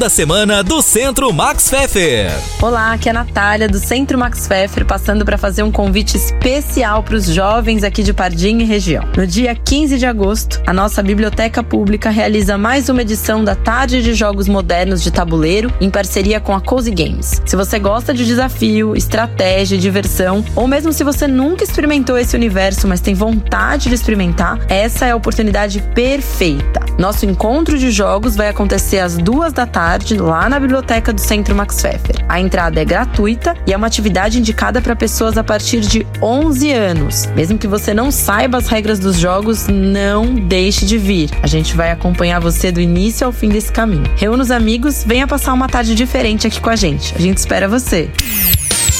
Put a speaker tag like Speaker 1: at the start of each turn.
Speaker 1: da semana do Centro Max Pfeffer.
Speaker 2: Olá, aqui é a Natália do Centro Max Pfeffer, passando para fazer um convite especial para os jovens aqui de Pardinho e região. No dia 15 de agosto, a nossa biblioteca pública realiza mais uma edição da Tarde de Jogos Modernos de Tabuleiro, em parceria com a Cozy Games. Se você gosta de desafio, estratégia e diversão, ou mesmo se você nunca experimentou esse universo, mas tem vontade de experimentar, essa é a oportunidade perfeita. Nosso encontro de jogos vai acontecer às 2 da tarde, lá na biblioteca do Centro Max Pfeffer. A entrada é gratuita e é uma atividade indicada para pessoas a partir de 11 anos. Mesmo que você não saiba as regras dos jogos, não deixe de vir. A gente vai acompanhar você do início ao fim desse caminho. Reúna os amigos, venha passar uma tarde diferente aqui com a gente. A gente espera você.